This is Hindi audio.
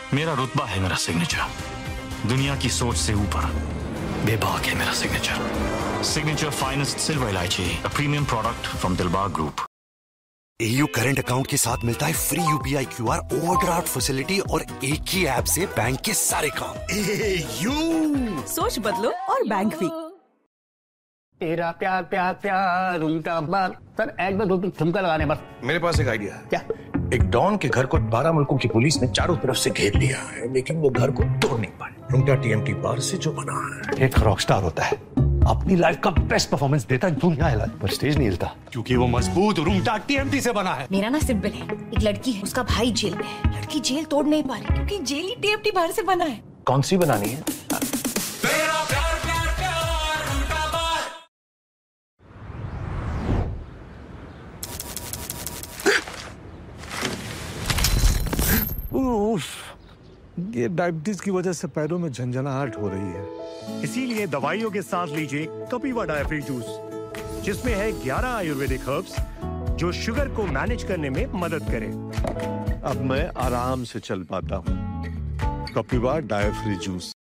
मेरा रुतबा है मेरा सिग्नेचर। दुनिया की सोच से ऊपर बेबाक है मेरा सिग्नेचर। सिग्नेचर फाइनेस्ट सिल्वर इलायची, a premium product from Dilbag group. AU current account के साथ मिलता है free UPI QR overdraft facility और एक ही ऐप से बैंक के सारे काम। AU सोच बदलो और बैंक भी। तेरा प्यार प्यार प्यार उनका बात। सर एक दो ठुमका लगाने बस। मेरे पास एक आइडिया है। क्या? एक डॉन के घर को 12 मुल्कों की पुलिस ने चारों तरफ से घेर लिया है, लेकिन वो घर को तोड़ नहीं पाए। रुंगटा TMT बार से जो बना है, एक रॉकस्टार होता है, अपनी लाइफ का बेस्ट परफॉर्मेंस देता है, दुनिया हिलाती पर स्टेज नहीं हिलता, क्योंकि वो मजबूत रुंगटा TMT से बना है। मेरा ना सिंपल है, एक लड़की है, उसका भाई जेल में है। लड़की जेल तोड़ नहीं पा रही क्योंकि जेल ही TMT बाहर से बना है। कौन सी बनानी है? ये डायबिटीज की वजह से पैरों में झंझनाहट हो रही है। इसीलिए दवाइयों के साथ लीजिए कपिवा डायफ्री जूस, जिसमें है 11 आयुर्वेदिक हर्ब्स जो शुगर को मैनेज करने में मदद करें। अब मैं आराम से चल पाता हूँ। कपिवा डायफ्री जूस।